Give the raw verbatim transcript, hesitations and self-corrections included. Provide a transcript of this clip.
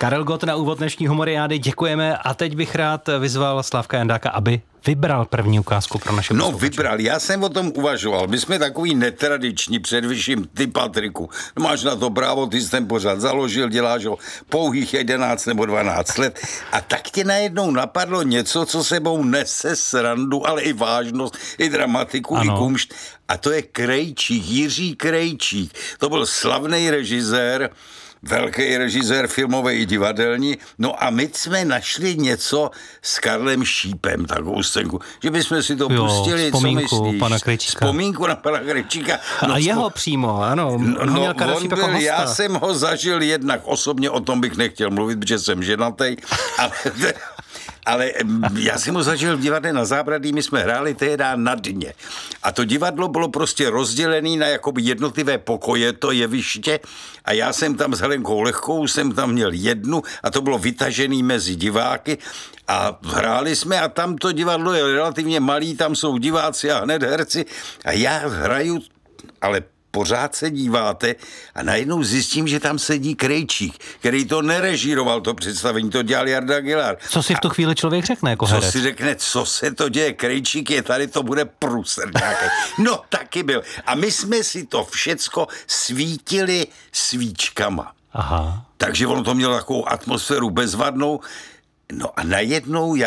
Karel Gott na úvod dnešní humoriády, děkujeme a teď bych rád vyzval Slavka Jandáka, aby vybral první ukázku pro naše No posluchače. vybral, já jsem o tom uvažoval. My jsme takový netradiční, především ty, Patriku. No, máš na to právo, ty jsi ten pořád založil, děláš ho pouhých jedenáct nebo dvanáct let a tak tě najednou napadlo něco, co sebou nese srandu, ale i vážnost, i dramatiku, ano. i kumšt. A to je Krejčík, Jiří Krejčík. To byl slavný režisér, velký režisér filmový i divadelní. No a my jsme našli něco s Karlem Šípem, takovou scénku, že bychom si to jo, pustili, co myslíš? Pana Krejčíka. Vzpomínku na pana Krejčíka. No, a jeho přímo, ano. No, no, měl on byl, já jsem ho zažil jednak osobně, o tom bych nechtěl mluvit, protože jsem ženatý, ale... Ale já jsem ho zažil v divadle na Zábradlí, my jsme hráli tehdy na dně. A to divadlo bylo prostě rozdělené na jakoby jednotlivé pokoje, to jeviště. A já jsem tam s Helenkou Lehkou, jsem tam měl jednu a to bylo vytažený mezi diváky. A hráli jsme a tam to divadlo je relativně malý, tam jsou diváci a hned herci. A já hraju, ale pořád se díváte a najednou zjistím, že tam sedí Krejčík, který to nerežíroval, to představení, to dělal Jarda Gilár. Co si v tu chvíli člověk řekne jako co herec? Co si řekne, co se to děje, Krejčík je tady, to bude průser nějaký. No taky byl. A my jsme si to všecko svítili svíčkama. Aha. Takže ono to mělo takovou atmosféru bezvadnou. No a najednou já